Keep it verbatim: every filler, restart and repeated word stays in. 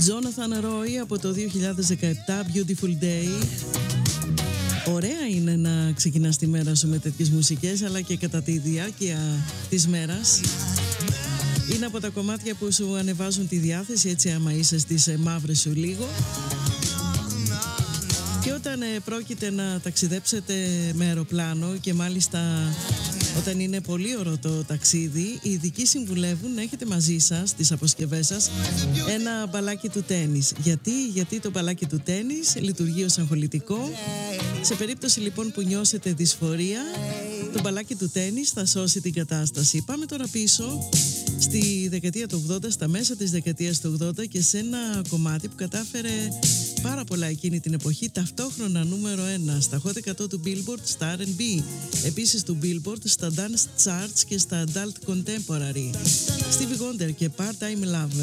Jonathan Roy από το δύο χιλιάδες δεκαεπτά, Beautiful Day. Ωραία είναι να ξεκινάς τη μέρα σου με τέτοιες μουσικές, αλλά και κατά τη διάρκεια της μέρας. Είναι από τα κομμάτια που σου ανεβάζουν τη διάθεση, έτσι άμα είσαι στις μαύρες σου λίγο. Και όταν ε, πρόκειται να ταξιδέψετε με αεροπλάνο και μάλιστα όταν είναι πολύ ωραίο το ταξίδι, οι ειδικοί συμβουλεύουν να έχετε μαζί σας, στις αποσκευές σας, ένα μπαλάκι του τένις. Γιατί, Γιατί το μπαλάκι του τένις λειτουργεί ως αγχολητικό. Σε περίπτωση λοιπόν που νιώσετε δυσφορία, το μπαλάκι του τένις θα σώσει την κατάσταση. Πάμε τώρα πίσω στη δεκαετία του ογδόντα, στα μέσα της δεκαετίας του ογδόντα, και σε ένα κομμάτι που κατάφερε πάρα πολλά εκείνη την εποχή, ταυτόχρονα νούμερο ένα στα Hot εκατό του Billboard, στα αρ εντ μπι, επίσης του Billboard, στα Dance Charts και στα Adult Contemporary. Stevie Wonder και Part-Time Lover.